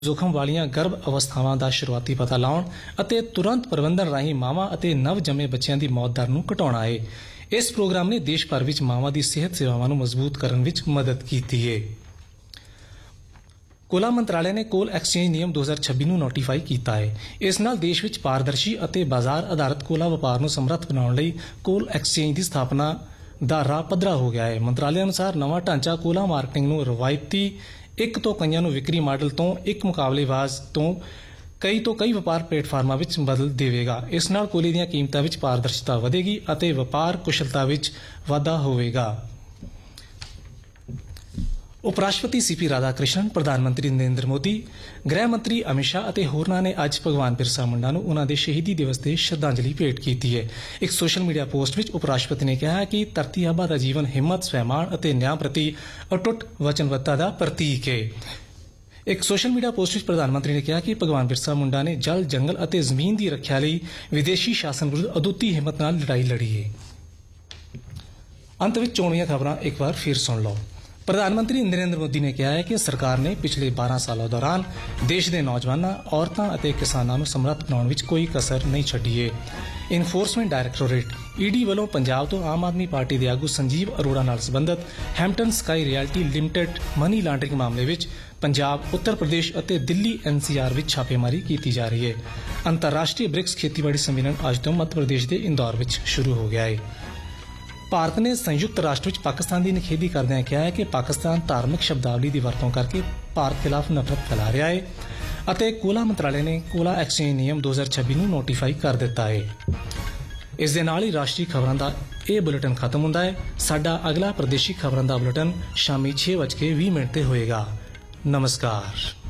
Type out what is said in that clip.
जोखम वालियां गर्भ अवस्थावां ਦਾ ਸ਼ੁਰੂਆਤੀ ਪਤਾ ਲਾਉਣ ਅਤੇ ਤੁਰੰਤ ਪ੍ਰਬੰਧਨ ਰਾਹੀਂ ਮਾਵਾਂ ਅਤੇ ਨਵ ਜੰਮੇ ਬੱਚਿਆਂ ਦੀ ਮੌਤ ਦਰ ਨੂੰ ਘਟਾਉਣਾ ਹੈ। ਇਸ ਪ੍ਰੋਗਰਾਮ ਨੇ ਦੇਸ਼ ਭਰ ਵਿੱਚ ਮਾਵਾਂ ਦੀ ਸਿਹਤ ਸੇਵਾਵਾਂ ਨੂੰ ਮਜ਼ਬੂਤ ਕਰਨ ਵਿੱਚ ਮਦਦ ਕੀਤੀ ਹੈ। ਕੋਲਾ ਮੰਤਰਾਲੇ ਨੇ ਕੋਲ ਐਕਸਚੇਂਜ ਨਿਯਮ 2026 ਨੂੰ ਨੋਟੀਫਾਈ ਕੀਤਾ ਹੈ। ਇਸ ਨਾਲ ਦੇਸ਼ ਵਿੱਚ ਪਾਰਦਰਸ਼ੀ ਅਤੇ ਬਾਜ਼ਾਰ ਆਧਾਰਿਤ ਕੋਲਾ ਵਪਾਰ ਨੂੰ ਸਮਰੱਥ ਬਣਾਉਣ ਲਈ ਕੋਲ ਐਕਸਚੇਂਜ ਦੀ ਸਥਾਪਨਾ ਦਾ ਰਾਹ ਪੱਧਰਾ ਹੋ ਗਿਆ ਹੈ। ਮੰਤਰਾਲੇ ਅਨੁਸਾਰ ਨਵਾਂ ਢਾਂਚਾ ਕੋਲਾ ਮਾਰਕੀਟਿੰਗ ਨੂੰ ਰਵਾਇਤੀ ਇੱਕ ਤੋਂ ਕਈਆਂ ਨੂੰ ਵਿਕਰੀ ਮਾਡਲ ਤੋਂ ਇੱਕ ਮੁਕਾਬਲੇਬਾਜ਼ ਤੋਂ ਕਈ ਵਪਾਰ ਪਲੇਟਫਾਰਮਾਂ ਵਿੱਚ ਬਦਲ ਦੇਵੇਗਾ। ਇਸ ਨਾਲ ਕੋਲੇ ਦੀਆਂ ਕੀਮਤਾਂ ਵਿੱਚ ਪਾਰਦਰਸ਼ਤਾ ਵਧੇਗੀ ਅਤੇ ਵਪਾਰ ਕੁਸ਼ਲਤਾ ਵਿੱਚ ਵਾਧਾ ਹੋਵੇਗਾ। ਉਪ ਰਾਸ਼ਟਰਪਤੀ ਸੀਪੀ ਰਾਧਾ ਕ੍ਰਿਸ਼ਨਨ, ਪ੍ਰਧਾਨ ਮੰਤਰੀ ਨਰਿੰਦਰ ਮੋਦੀ, ਗ੍ਰਹਿ ਮੰਤਰੀ ਅਮਿਤ ਸ਼ਾਹ ਅਤੇ ਹੋਰਨਾਂ ਨੇ ਅੱਜ ਭਗਵਾਨ ਬਿਰਸਾ ਮੁੰਡਾ ਨੂੰ ਉਨ੍ਹਾਂ ਦੇ ਸ਼ਹੀਦੀ ਦਿਵਸ ਤੇ ਸ਼ਰਧਾਂਜਲੀ ਭੇਟ ਕੀਤੀ ਹੈ। ਇੱਕ ਸੋਸ਼ਲ ਮੀਡੀਆ ਪੋਸਟ ਵਿੱਚ ਉਪ ਰਾਸ਼ਟਰਪਤੀ ਨੇ ਕਿਹਾ ਕਿ ਧਰਤੀ ਆਬਾ ਦਾ ਜੀਵਨ ਹਿੰਮਤ, ਸਵੈਮਾਣ ਅਤੇ ਨਿਆਂ ਪ੍ਰਤੀ ਅਟੁੱਟ ਵਚਨਬੱਧਤਾ ਦਾ ਪ੍ਰਤੀਕ ਹੈ। ਇੱਕ ਸੋਸ਼ਲ ਮੀਡੀਆ ਪੋਸਟ ਵਿੱਚ ਪ੍ਰਧਾਨ ਮੰਤਰੀ ਨੇ ਕਿਹਾ ਕਿ ਭਗਵਾਨ ਬਿਰਸਾ ਮੁੰਡਾ ਨੇ ਜਲ, ਜੰਗਲ ਅਤੇ ਜ਼ਮੀਨ ਦੀ ਰੱਖਿਆ ਲਈ ਵਿਦੇਸ਼ੀ ਸ਼ਾਸਨ ਵਿਰੁੱਧ ਅਦੁੱਤੀ ਹਿੰਮਤ ਨਾਲ ਲੜਾਈ ਲੜੀ ਹੈ। ਅੰਤ ਵਿੱਚ ਚੋਣਵੀਆਂ ਖਬਰਾਂ ਇੱਕ ਵਾਰ ਫਿਰ ਸੁਣ ਲਓ। ਪ੍ਰਧਾਨ ਮੰਤਰੀ ਨਰਿੰਦਰ ਮੋਦੀ ਨੇ ਕਿਹਾ ਹੈ ਕਿ ਸਰਕਾਰ ਨੇ ਪਿਛਲੇ 12 ਸਾਲਾਂ ਦੌਰਾਨ ਦੇਸ਼ ਦੇ ਨੌਜਵਾਨਾਂ, ਔਰਤਾਂ ਅਤੇ ਕਿਸਾਨਾਂ ਨੂੰ ਸਮਰੱਥ ਬਣਾਉਣ ਵਿੱਚ ਕੋਈ ਕਸਰ ਨਹੀਂ ਛੱਡੀ ਹੈ। ਇਨਫੋਰਸਮੈਂਟ ਡਾਇਰੈਕਟੋਰੇਟ ਈਡੀ ਵੱਲੋਂ ਪੰਜਾਬ ਤੋਂ ਆਮ ਆਦਮੀ ਪਾਰਟੀ ਦੇ ਆਗੂ ਸੰਜੀਵ ਅਰੋੜਾ ਨਾਲ ਸੰਬੰਧਤ ਹੈਂਪਟਨ sky reality limited money laundering ਮਾਮਲੇ ਵਿੱਚ ਪੰਜਾਬ, ਉੱਤਰ ਪ੍ਰਦੇਸ਼ ਅਤੇ ਦਿੱਲੀ NCR ਵਿੱਚ ਛਾਪੇਮਾਰੀ ਕੀਤੀ ਜਾ ਰਹੀ ਹੈ। ਅੰਤਰਰਾਸ਼ਟਰੀ ਬ੍ਰਿਕਸ ਖੇਤੀਬਾੜੀ ਸੰਮੇਲਨ ਅੱਜ ਤੋਂ ਮੱਧ ਪ੍ਰਦੇਸ਼ ਦੇ ਇੰਦੌਰ ਵਿੱਚ ਸ਼ੁਰੂ ਹੋ ਗਿਆ ਹੈ। ਭਾਰਤ ਨੇ ਸੰਯੁਕਤ ਰਾਸ਼ਟਰ ਵਿੱਚ ਪਾਕਿਸਤਾਨ ਦੀ ਨਿਖੇਧੀ ਕਰਦਿਆਂ ਕਿਹਾ ਹੈ ਕਿ ਪਾਕਿਸਤਾਨ ਧਾਰਮਿਕ ਸ਼ਬਦਾਵਲੀ ਦੀ ਵਰਤੋਂ ਕਰਕੇ ਭਾਰਤ ਖਿਲਾਫ ਨਫ਼ਰਤ ਫੈਲਾ ਰਿਹਾ ਹੈ ਅਤੇ ਕੋਲਾ ਮੰਤਰਾਲੇ ਨੇ ਕੋਲਾ ਐਕਸਚੇਂਜ ਨਿਯਮ 2026 ਨੂੰ ਨੋਟੀਫਾਈ ਕਰ ਦਿੱਤਾ ਹੈ। ਇਸ ਦੇ ਨਾਲ ਹੀ ਰਾਸ਼ਟਰੀ ਖਬਰਾਂ ਦਾ ਇਹ ਬੁਲੇਟਿਨ ਖਤਮ ਹੁੰਦਾ ਹੈ। ਸਾਡਾ ਅਗਲਾ ਪ੍ਰਦੇਸ਼ੀ ਖਬਰਾਂ ਦਾ ਬੁਲੇਟਿਨ ਸ਼ਾਮੀ 6:20 ਤੇ ਹੋਏਗਾ। ਨਮਸਕਾਰ।